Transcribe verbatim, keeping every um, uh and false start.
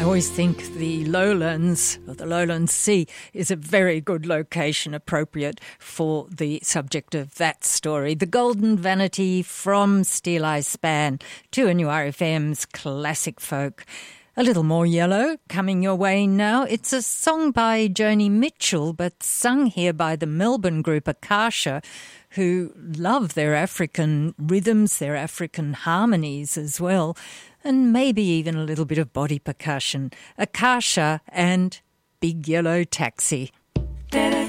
always think the lowlands, or the lowland sea, is a very good location appropriate for the subject of that story. The Golden Vanity from Steel Eye Span, two N U R F M's classic folk. A little more yellow coming your way now. It's a song by Joni Mitchell, but sung here by the Melbourne group Akasha, who love their African rhythms, their African harmonies as well, and maybe even a little bit of body percussion. Akasha and Big Yellow Taxi.